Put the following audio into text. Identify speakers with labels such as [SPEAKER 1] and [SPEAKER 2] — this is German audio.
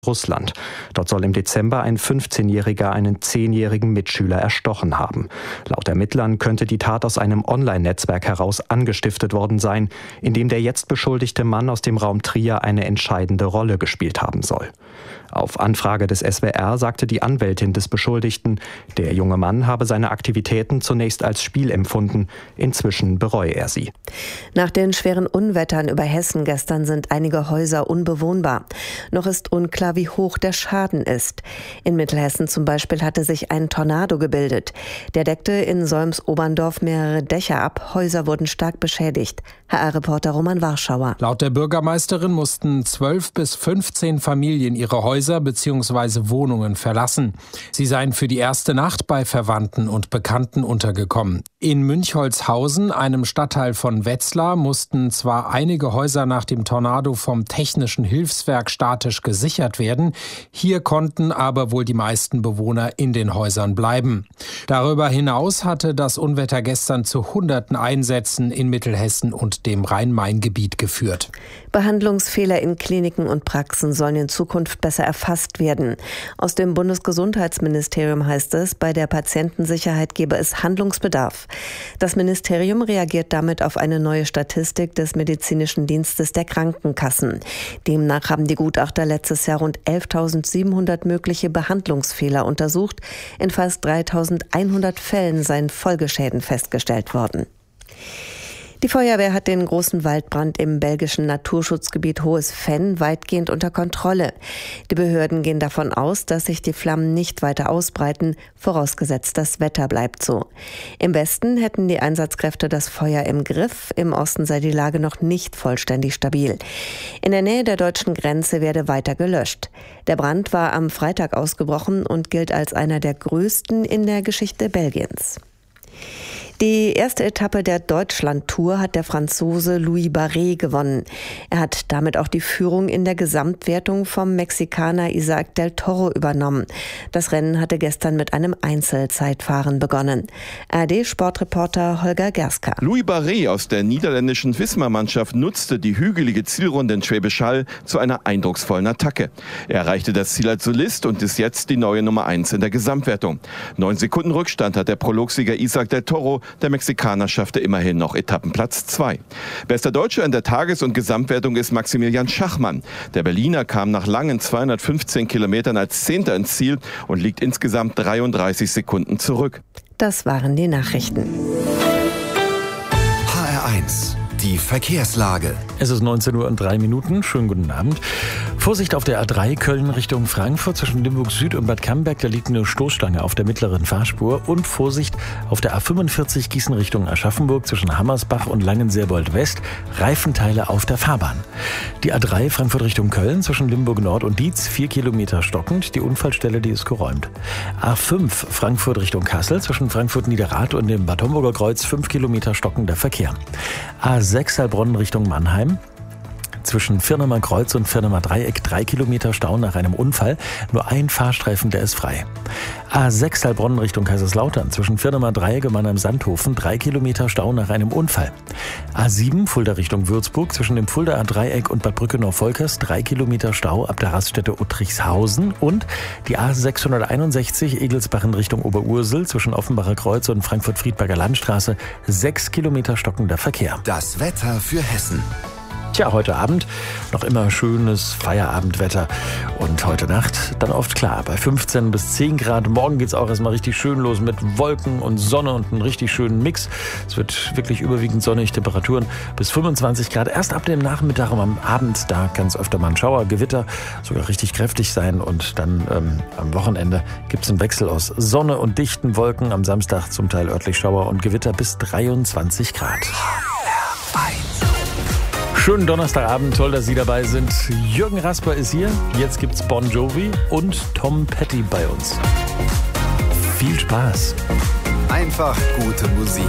[SPEAKER 1] Russland. Dort soll im Dezember ein 15-Jähriger einen 10-jährigen Mitschüler erstochen haben. Laut Ermittlern könnte die Tat aus einem Online-Netzwerk heraus angestiftet worden sein, in dem der jetzt beschuldigte Mann aus dem Raum Trier eine entscheidende Rolle gespielt haben soll. Auf Anfrage des SWR sagte die Anwältin des Beschuldigten, der junge Mann habe seine Aktivitäten zunächst als Spiel empfunden, inzwischen bereue er sie.
[SPEAKER 2] Nach den schweren Unwettern über Hessen gestern sind einige Häuser unbewohnbar. Noch ist unklar, wie hoch der Schaden ist. In Mittelhessen zum Beispiel hatte sich ein Tornado gebildet. Der deckte in Solms-Oberndorf mehrere Dächer ab. Häuser wurden stark beschädigt. HR-Reporter Roman Warschauer.
[SPEAKER 3] Laut der Bürgermeisterin mussten 12 bis 15 Familien ihre Häuser bzw. Wohnungen verlassen. Sie seien für die erste Nacht bei Verwandten und Bekannten untergekommen. In Münchholzhausen, einem Stadtteil von Wetzlar, mussten zwar einige Häuser nach dem Tornado vom Technischen Hilfswerk statisch gesichert werden. Hier konnten aber wohl die meisten Bewohner in den Häusern bleiben. Darüber hinaus hatte das Unwetter gestern zu hunderten Einsätzen in Mittelhessen und dem Rhein-Main-Gebiet geführt.
[SPEAKER 2] Behandlungsfehler in Kliniken und Praxen sollen in Zukunft besser erfasst werden. Aus dem Bundesgesundheitsministerium heißt es, bei der Patientensicherheit gebe es Handlungsbedarf. Das Ministerium reagiert damit auf eine neue Statistik des Medizinischen Dienstes der Krankenkassen. Demnach haben die Gutachter letztes Jahr rund 11.700 mögliche Behandlungsfehler untersucht. In fast 3.100 Fällen seien Folgeschäden festgestellt worden. Die Feuerwehr hat den großen Waldbrand im belgischen Naturschutzgebiet Hohes Venn weitgehend unter Kontrolle. Die Behörden gehen davon aus, dass sich die Flammen nicht weiter ausbreiten, vorausgesetzt das Wetter bleibt so. Im Westen hätten die Einsatzkräfte das Feuer im Griff, im Osten sei die Lage noch nicht vollständig stabil. In der Nähe der deutschen Grenze werde weiter gelöscht. Der Brand war am Freitag ausgebrochen und gilt als einer der größten in der Geschichte Belgiens. Die erste Etappe der Deutschland-Tour hat der Franzose Louis Barret gewonnen. Er hat damit auch die Führung in der Gesamtwertung vom Mexikaner Isaac del Toro übernommen. Das Rennen hatte gestern mit einem Einzelzeitfahren begonnen. ARD-Sportreporter Holger Gerska.
[SPEAKER 4] Louis Barret aus der niederländischen Wismar-Mannschaft nutzte die hügelige Zielrunde in Schwäbisch Hall zu einer eindrucksvollen Attacke. Er erreichte das Ziel als Solist und ist jetzt die neue Nummer 1 in der Gesamtwertung. 9 Sekunden Rückstand hat der Prologsieger Isaac del Toro. Der Mexikaner schaffte immerhin noch Etappenplatz 2. Bester Deutscher in der Tages- und Gesamtwertung ist Maximilian Schachmann. Der Berliner kam nach langen 215 Kilometern als 10. ins Ziel und liegt insgesamt 33 Sekunden zurück.
[SPEAKER 2] Das waren die Nachrichten.
[SPEAKER 5] HR1, die Verkehrslage.
[SPEAKER 6] Es ist 19:03 Uhr. Schönen guten Abend. Vorsicht auf der A3 Köln Richtung Frankfurt zwischen Limburg Süd und Bad Camberg. Da liegt eine Stoßstange auf der mittleren Fahrspur. Und Vorsicht auf der A45 Gießen Richtung Aschaffenburg zwischen Hammersbach und Langenselbold West. Reifenteile auf der Fahrbahn. Die A3 Frankfurt Richtung Köln zwischen Limburg Nord und Dietz 4 Kilometer stockend. Die Unfallstelle, die ist geräumt. A5 Frankfurt Richtung Kassel zwischen Frankfurt Niederrad und dem Bad Homburger Kreuz 5 Kilometer stockender Verkehr. A6 Heilbronn Richtung Mannheim. Zwischen Firnemer Kreuz und Firnemer Dreieck 3 Kilometer Stau nach einem Unfall. Nur ein Fahrstreifen, der ist frei. A6 Heilbronn Richtung Kaiserslautern. Zwischen Firnemer Dreieck und Mannheim-Sandhofen 3 Kilometer Stau nach einem Unfall. A7 Fulda Richtung Würzburg. Zwischen dem Fuldaer Dreieck und Bad Brückenau-Volkers 3 Kilometer Stau ab der Raststätte Uttrichshausen. Und die A661 Egelsbach in Richtung Oberursel. Zwischen Offenbacher Kreuz und Frankfurt-Friedberger Landstraße 6 Kilometer stockender Verkehr.
[SPEAKER 5] Das Wetter für Hessen.
[SPEAKER 6] Tja, heute Abend noch immer schönes Feierabendwetter und heute Nacht dann oft klar bei 15 bis 10 Grad. Morgen geht's auch erstmal richtig schön los mit Wolken und Sonne und einem richtig schönen Mix. Es wird wirklich überwiegend sonnig, Temperaturen bis 25 Grad. Erst ab dem Nachmittag und am Abend, da kann es öfter mal ein Schauer, Gewitter, sogar richtig kräftig sein. Und dann am Wochenende gibt's einen Wechsel aus Sonne und dichten Wolken. Am Samstag zum Teil örtlich Schauer und Gewitter bis 23 Grad. Schönen Donnerstagabend, toll, dass Sie dabei sind. Jürgen Rasper ist hier, jetzt gibt's Bon Jovi und Tom Petty bei uns. Viel Spaß.
[SPEAKER 5] Einfach gute Musik.